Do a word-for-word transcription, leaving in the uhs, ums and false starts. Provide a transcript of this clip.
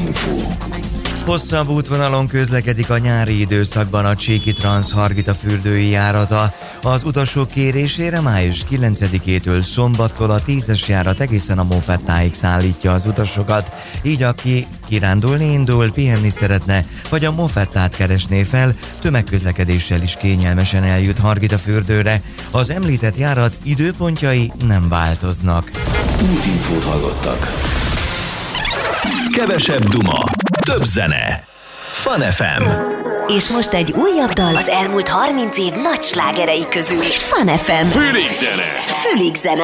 Útinfo. Hosszabb útvonalon közlekedik a nyári időszakban a Csíki Transz-Hargita fürdői járata. Az utasok kérésére május kilencedikétől szombattól a tízes járat egészen a Mofettáig szállítja az utasokat. Így aki kirándulni indul, pihenni szeretne, vagy a Mofettát keresné fel, tömegközlekedéssel is kényelmesen eljut Hargita fürdőre. Az említett járat időpontjai nem változnak. Útinfót hallottak. Kevesebb duma, több zene. Fun ef em. És most egy újabb dal az elmúlt harminc év nagy slágerei közül. Fun ef em. Fülig zene. Fülig zene.